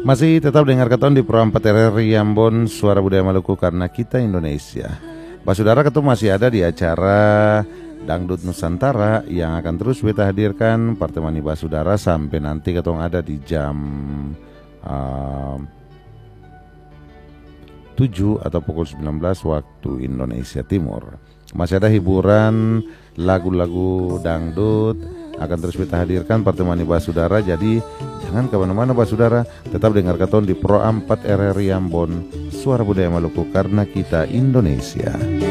Masih tetap dengar keton di Pro 4 RRI Ambon, Suara Budaya Maluku karena kita Indonesia. Saudara, ketum masih ada di acara Dangdut Nusantara yang akan terus kita hadirkan pertemani saudara sampai nanti ketong ada di jam 7 atau pukul 19 waktu Indonesia Timur. Masih ada hiburan lagu-lagu dangdut akan terus kita hadirkan pertemani saudara. Jadi jangan kemana-mana saudara, tetap dengar keton di Pro 4 RRI Ambon, Suara Budaya Maluku karena kita Indonesia.